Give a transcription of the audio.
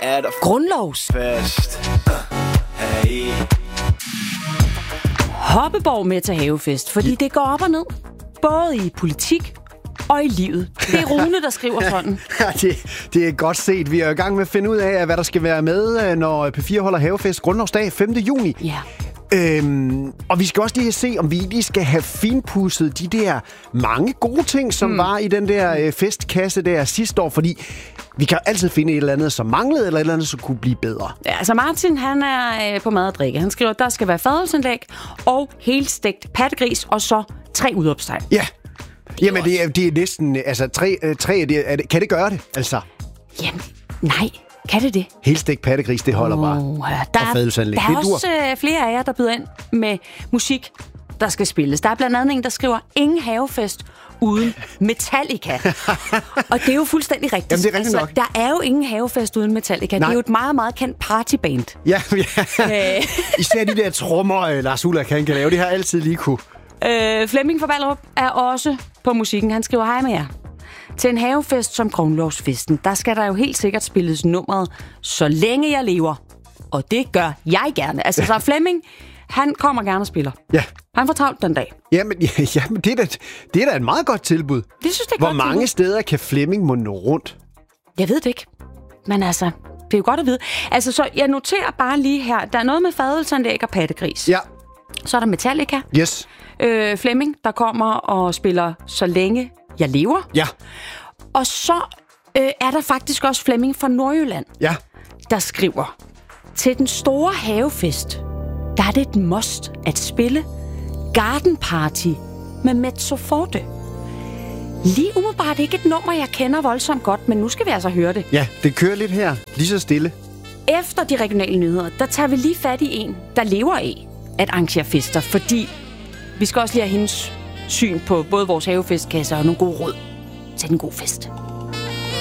er der grundlovsfest. Hey. Hoppeborg med til havefest, fordi det går op og ned. Både i politik og i livet. Det er Rune, der skriver sådan. Ja, det er godt set. Vi er i gang med at finde ud af, hvad der skal være med, når P4 holder havefest grundlovsdag 5. juni. Ja. Og vi skal også lige se, om vi lige skal have finpudset de der mange gode ting, som var i den der festkasse der sidste år, fordi vi kan altid finde et eller andet, som manglede, eller et eller andet, som kunne blive bedre. Ja, altså Martin, han er på mad og drikke. Han skriver, at der skal være fadelsanlæg og helstegt pattegris, og så 3 udopstegn. Ja. Jamen, det er næsten... Altså, 3 kan det gøre det, altså? Jamen, nej. Kan det? Helstegt pattegris, det holder bare. Der er også flere af jer, der byder ind med musik, der skal spilles. Der er blandt andet en, der skriver, ingen havefest uden Metallica. Og det er jo fuldstændig rigtigt. Jamen, det er rigtigt nok. Der er jo ingen havefest uden Metallica. Nej. Det er jo et meget, meget kendt partyband. Ja. Især de der trommer, Lars Ulrik, han kan lave. Det har altid lige kunne. Flemming fra Ballerup er også på musikken. Han skriver, hej med jer. Til en havefest som grundlovsfesten, der skal der jo helt sikkert spilles nummeret Så længe jeg lever. Og det gør jeg gerne. Altså, så Flemming, han kommer gerne og spiller. Ja. Han får travlt den dag. Jamen det er da et meget godt tilbud. Det synes jeg Hvor mange steder kan Flemming må nå rundt? Jeg ved det ikke. Men altså, det er jo godt at vide. Altså, så jeg noterer bare lige her. Der er noget med fadelsanlæg og pattegris. Ja. Så er der Metallica. Yes. Flemming, der kommer og spiller Så længe jeg lever. Ja. Og så er der faktisk også Flemming fra Nordjylland, der skriver, til den store havefest, der er det et must at spille Garden Party med Mezzo Forte. Lige umiddelbart ikke et nummer, jeg kender voldsomt godt, men nu skal vi altså høre det. Ja, det kører lidt her, lige så stille. Efter de regionale nyheder, der tager vi lige fat i en, der lever af at arrangere fester, fordi vi skal også lige have hendes syn på både vores havefestkasse og nogle gode råd til en god fest.